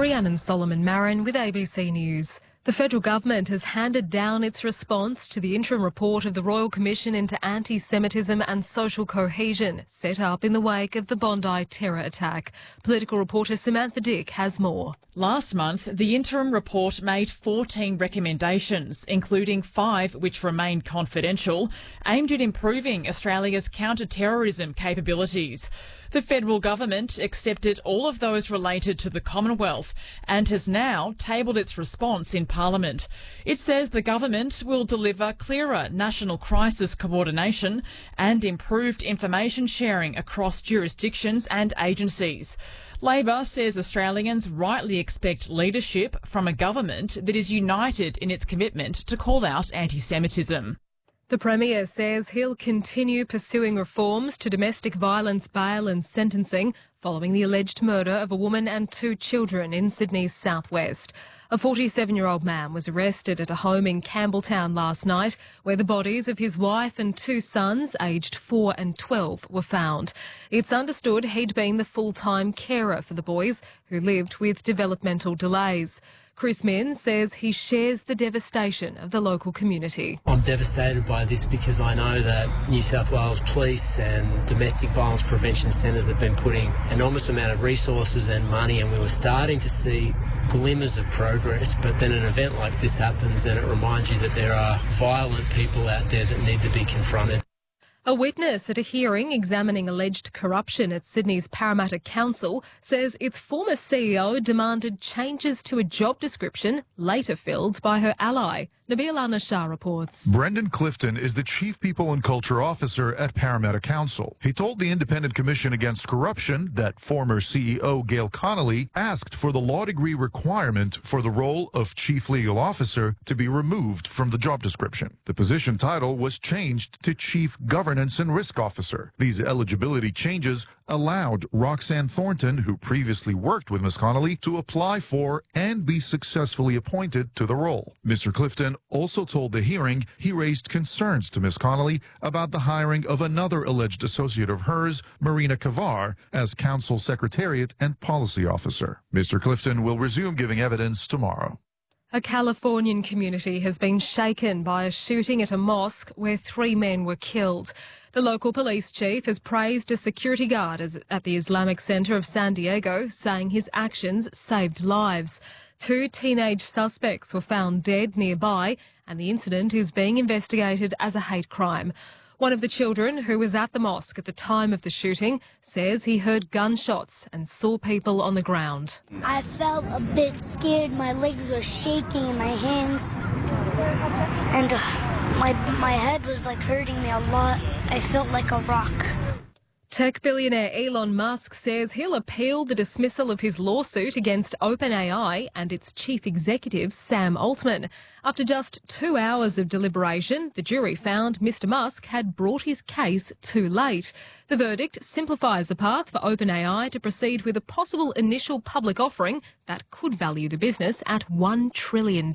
Rhiannon Solomon Marin with ABC News. The federal government has handed down its response to the interim report of the Royal Commission into Anti-Semitism and Social Cohesion, set up in the wake of the Bondi terror attack. Political reporter Samantha Dick has more. Last month, the interim report made 14 recommendations, including 5 which remain confidential, aimed at improving Australia's counter-terrorism capabilities. The federal government accepted all of those related to the Commonwealth and has now tabled its response in Parliament. It says the government will deliver clearer national crisis coordination and improved information sharing across jurisdictions and agencies. Labor says Australians rightly expect leadership from a government that is united in its commitment to call out anti-Semitism. The Premier says he'll continue pursuing reforms to domestic violence bail and sentencing following the alleged murder of a woman and 2 children in Sydney's southwest. A 47-year-old man was arrested at a home in Campbelltown last night where the bodies of his wife and 2 sons, aged 4 and 12, were found. It's understood he'd been the full-time carer for the boys who lived with developmental delays. Chris Min says he shares the devastation of the local community. I'm devastated by this because I know that New South Wales Police and domestic violence prevention centres have been putting an enormous amount of resources and money, and we were starting to see glimmers of progress, but then an event like this happens and it reminds you that there are violent people out there that need to be confronted. A witness at a hearing examining alleged corruption at Sydney's Parramatta Council says its former CEO demanded changes to a job description later filled by her ally. Nabil Al-Nashar reports. Brendan Clifton is the Chief People and Culture Officer at Parramatta Council. He told the Independent Commission Against Corruption that former CEO Gail Connolly asked for the law degree requirement for the role of Chief Legal Officer to be removed from the job description. The position title was changed to Chief Governance and Risk Officer. These eligibility changes allowed Roxanne Thornton, who previously worked with Ms. Connolly, to apply for and be successfully appointed to the role. Mr. Clifton also told the hearing he raised concerns to Ms. Connolly about the hiring of another alleged associate of hers, Marina Kavar, as Council Secretariat and Policy Officer. Mr. Clifton will resume giving evidence tomorrow. A Californian community has been shaken by a shooting at a mosque where 3 men were killed. The local police chief has praised a security guard at the Islamic Center of San Diego, saying his actions saved lives. 2 teenage suspects were found dead nearby, and the incident is being investigated as a hate crime. One of the children, who was at the mosque at the time of the shooting, says he heard gunshots and saw people on the ground. I felt a bit scared. My legs were shaking in my hands, and my head was like hurting me a lot. I felt like a rock. Tech billionaire Elon Musk says he'll appeal the dismissal of his lawsuit against OpenAI and its chief executive, Sam Altman. After just 2 hours of deliberation, the jury found Mr. Musk had brought his case too late. The verdict simplifies the path for OpenAI to proceed with a possible initial public offering that could value the business at $1 trillion.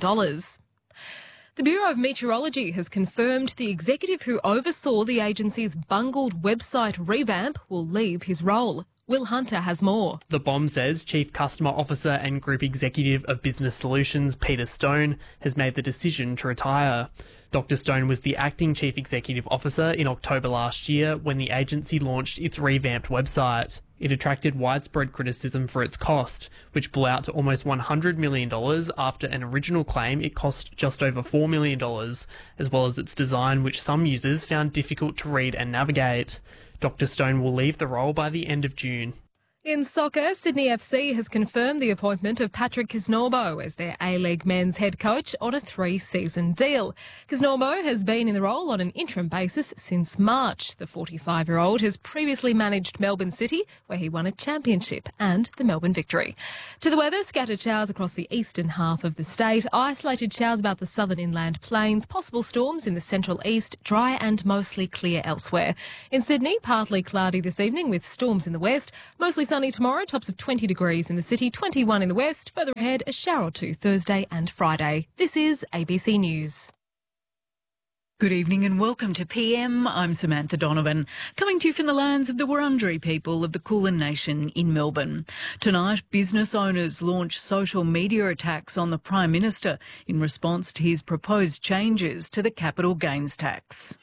The Bureau of Meteorology has confirmed the executive who oversaw the agency's bungled website revamp will leave his role. Will Hunter has more. The BOM says Chief Customer Officer and Group Executive of Business Solutions, Peter Stone, has made the decision to retire. Dr. Stone was the acting Chief Executive Officer in October last year when the agency launched its revamped website. It attracted widespread criticism for its cost, which blew out to almost $100 million after an original claim it cost just over $4 million, as well as its design, which some users found difficult to read and navigate. Dr. Stone will leave the role by the end of June. In soccer, Sydney FC has confirmed the appointment of Patrick Kisnorbo as their A-League men's head coach on a 3-season deal. Kisnorbo has been in the role on an interim basis since March. The 45-year-old has previously managed Melbourne City, where he won a championship and the Melbourne Victory. To the weather, scattered showers across the eastern half of the state, isolated showers about the southern inland plains, possible storms in the central east, dry and mostly clear elsewhere. In Sydney, partly cloudy this evening with storms in the west, mostly sunny tomorrow, tops of 20 degrees in the city, 21 in the west. Further ahead, a shower or two Thursday and Friday. This is ABC News. Good evening and welcome to PM. I'm Samantha Donovan, coming to you from the lands of the Wurundjeri people of the Kulin Nation in Melbourne. Tonight, business owners launch social media attacks on the Prime Minister in response to his proposed changes to the capital gains tax.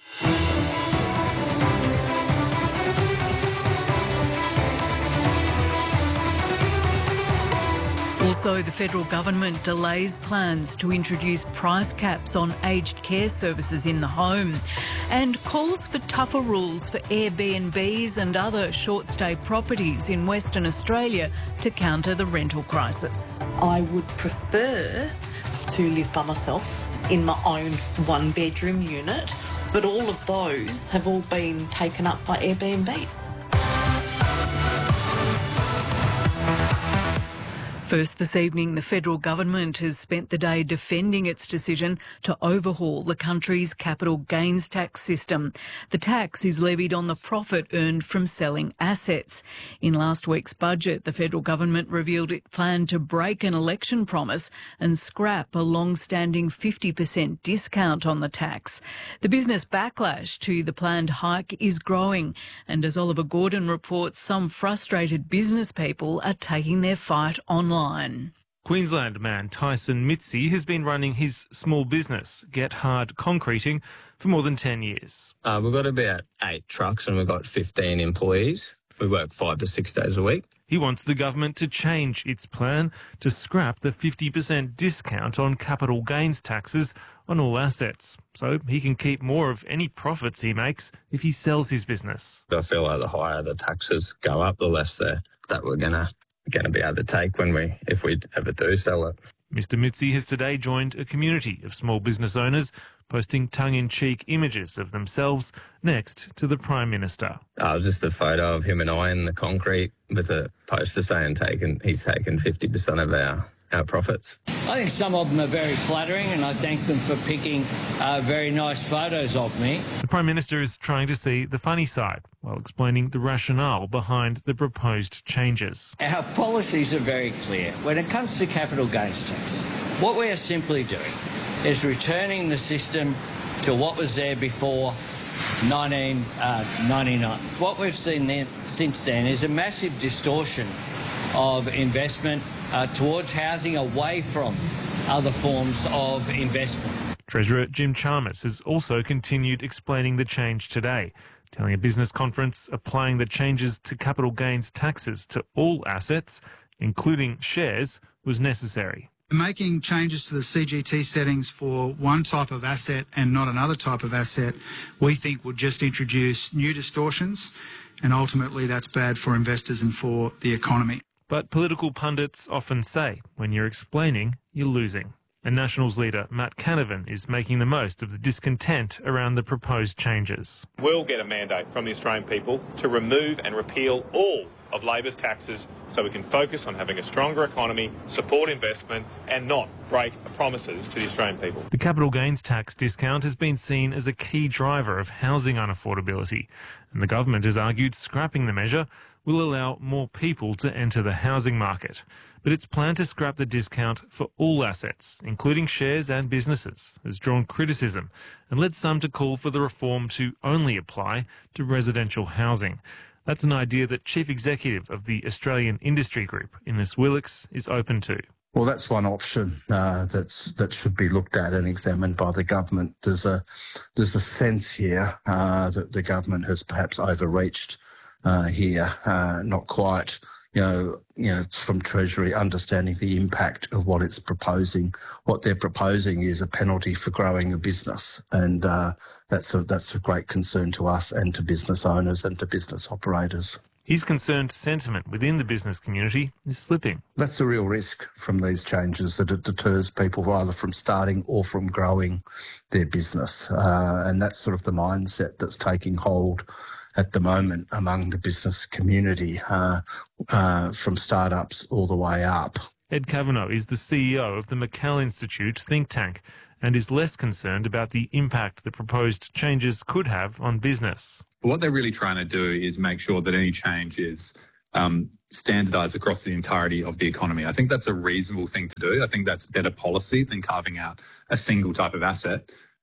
Also, the federal government delays plans to introduce price caps on aged care services in the home and calls for tougher rules for Airbnbs and other short-stay properties in Western Australia to counter the rental crisis. I would prefer to live by myself in my own one-bedroom unit, but all of those have all been taken up by Airbnbs. First this evening, the federal government has spent the day defending its decision to overhaul the country's capital gains tax system. The tax is levied on the profit earned from selling assets. In last week's budget, the federal government revealed it planned to break an election promise and scrap a long-standing 50% discount on the tax. The business backlash to the planned hike is growing, and as Oliver Gordon reports, some frustrated business people are taking their fight online. Queensland man Tyson Mitzi has been running his small business, Get Hard Concreting, for more than 10 years. We've got about 8 trucks and we've got 15 employees. We work 5 to 6 days a week. He wants the government to change its plan to scrap the 50% discount on capital gains taxes on all assets, so he can keep more of any profits he makes if he sells his business. I feel like the higher the taxes go up, the less that we're going to be able to take if we ever do sell it. Mr Mitzi has today joined a community of small business owners posting tongue-in-cheek images of themselves next to the Prime Minister. It was just a photo of him and I in the concrete with a poster saying he's taken 50% of our profits. I think some of them are very flattering and I thank them for picking very nice photos of me. The Prime Minister is trying to see the funny side while explaining the rationale behind the proposed changes. Our policies are very clear. When it comes to capital gains tax, what we are simply doing is returning the system to what was there before 1999. What we've seen since then is a massive distortion of investment towards housing away from other forms of investment. Treasurer Jim Chalmers has also continued explaining the change today, telling a business conference applying the changes to capital gains taxes to all assets, including shares, was necessary. Making changes to the CGT settings for one type of asset and not another type of asset, we think would just introduce new distortions, and ultimately that's bad for investors and for the economy. But political pundits often say, when you're explaining, you're losing. And Nationals leader Matt Canavan is making the most of the discontent around the proposed changes. We'll get a mandate from the Australian people to remove and repeal all of Labor's taxes so we can focus on having a stronger economy, support investment and not break promises to the Australian people. The capital gains tax discount has been seen as a key driver of housing unaffordability, and the government has argued scrapping the measure will allow more people to enter the housing market. But its plan to scrap the discount for all assets, including shares and businesses, has drawn criticism and led some to call for the reform to only apply to residential housing. That's an idea that Chief Executive of the Australian Industry Group, Innes Willox, is open to. Well, that's one option that should be looked at and examined by the government. There's a sense here that the government has perhaps overreached here, not quite, from Treasury understanding the impact of what it's proposing. What they're proposing is a penalty for growing a business, and that's a great concern to us and to business owners and to business operators. He's concerned sentiment within the business community is slipping. That's a real risk from these changes, that it deters people either from starting or from growing their business. And that's sort of the mindset that's taking hold at the moment among the business community, from startups all the way up. Ed Kavanagh is the CEO of the McCall Institute think tank and is less concerned about the impact the proposed changes could have on business. What they're really trying to do is make sure that any change is standardised across the entirety of the economy. I think that's a reasonable thing to do. I think that's better policy than carving out a single type of asset.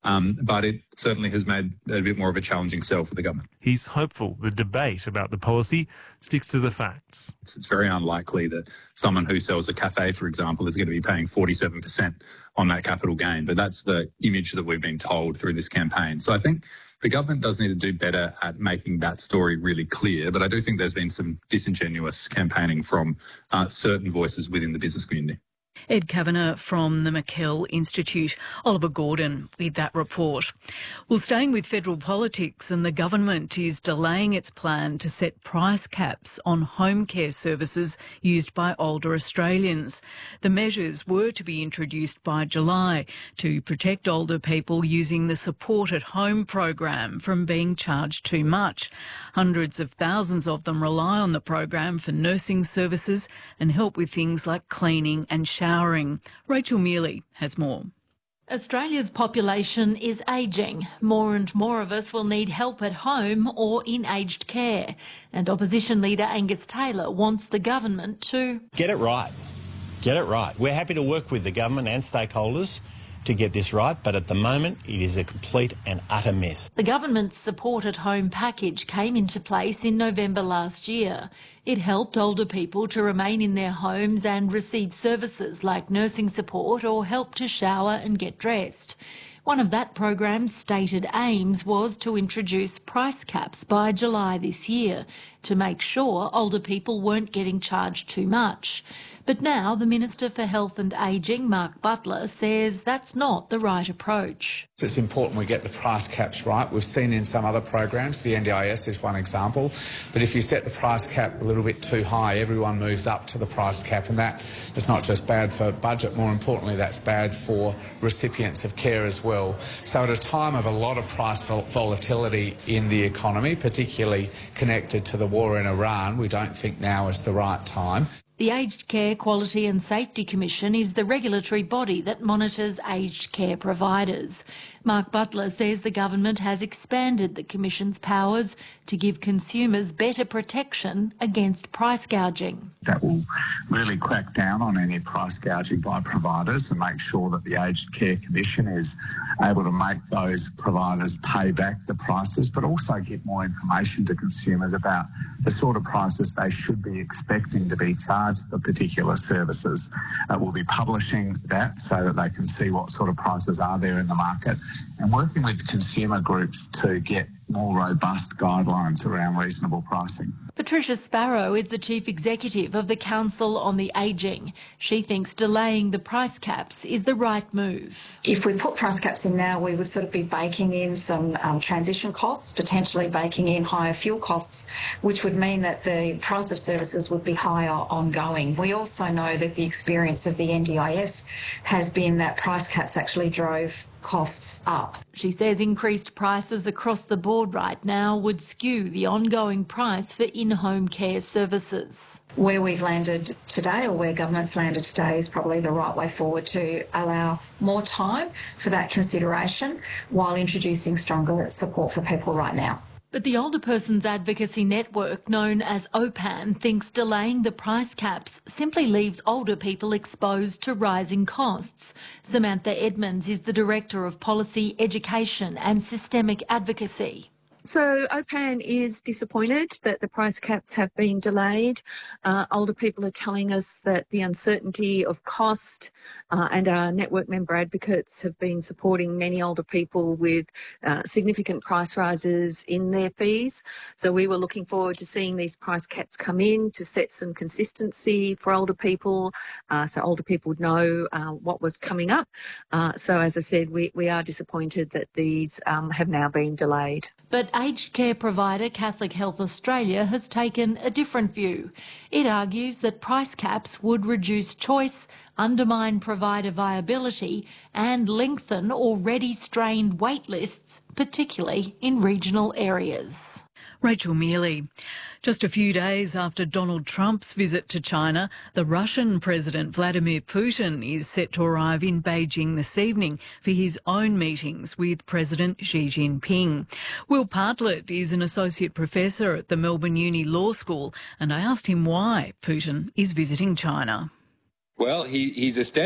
but it certainly has made it a bit more of a challenging sell for the government. He's hopeful the debate about the policy sticks to the facts. It's very unlikely that someone who sells a cafe, for example, is going to be paying 47% on that capital gain, but that's the image that we've been told through this campaign. So I think the government does need to do better at making that story really clear, but I do think there's been some disingenuous campaigning from certain voices within the business community. Ed Kavanagh from the McKell Institute. Oliver Gordon with that report. Well, staying with federal politics, and the government is delaying its plan to set price caps on home care services used by older Australians. The measures were to be introduced by July to protect older people using the Support at Home program from being charged too much. Hundreds of thousands of them rely on the program for nursing services and help with things like cleaning and showering. Rachel Mealy has more. Australia's population is ageing. More and more of us will need help at home or in aged care. And opposition leader Angus Taylor wants the government to get it right. Get it right. We're happy to work with the government and stakeholders to get this right, but at the moment it is a complete and utter mess. The government's Support at Home package came into place in November last year. It helped older people to remain in their homes and receive services like nursing support or help to shower and get dressed. One of that program's stated aims was to introduce price caps by July this year to make sure older people weren't getting charged too much. But now the Minister for Health and Ageing, Mark Butler, says that's not the right approach. It's important we get the price caps right. We've seen in some other programs, the NDIS is one example, but if you set the price cap a little bit too high, everyone moves up to the price cap, and that is not just bad for budget, more importantly that's bad for recipients of care as well. So at a time of a lot of price volatility in the economy, particularly connected to the war in Iran, we don't think now is the right time. The Aged Care Quality and Safety Commission is the regulatory body that monitors aged care providers. Mark Butler says the government has expanded the Commission's powers to give consumers better protection against price gouging. That will really crack down on any price gouging by providers and make sure that the Aged Care Commission is able to make those providers pay back the prices, but also give more information to consumers about the sort of prices they should be expecting to be charged for particular services. We'll be publishing that so that they can see what sort of prices are there in the market, and working with consumer groups to get more robust guidelines around reasonable pricing. Patricia Sparrow is the Chief Executive of the Council on the Ageing. She thinks delaying the price caps is the right move. If we put price caps in now, we would sort of be baking in some transition costs, potentially baking in higher fuel costs, which would mean that the price of services would be higher ongoing. We also know that the experience of the NDIS has been that price caps actually drove costs up. She says increased prices across the board right now would skew the ongoing price for in-home care services. Where we've landed today, or where government's landed today, is probably the right way forward to allow more time for that consideration while introducing stronger support for people right now. But the Older Persons Advocacy Network, known as OPAN, thinks delaying the price caps simply leaves older people exposed to rising costs. Samantha Edmonds is the Director of Policy, Education and Systemic Advocacy. So OPAN is disappointed that the price caps have been delayed. Older people are telling us that the uncertainty of cost, and our network member advocates have been supporting many older people with significant price rises in their fees. So we were looking forward to seeing these price caps come in to set some consistency for older people, so older people would know what was coming up. So as I said, we are disappointed that these have now been delayed. But aged care provider Catholic Health Australia has taken a different view. It argues that price caps would reduce choice, undermine provider viability and lengthen already strained wait lists, particularly in regional areas. Rachel Mealy. Just a few days after Donald Trump's visit to China, the Russian President Vladimir Putin is set to arrive in Beijing this evening for his own meetings with President Xi Jinping. Will Partlett is an associate professor at the Melbourne Uni Law School, and I asked him why Putin is visiting China. Well, he's a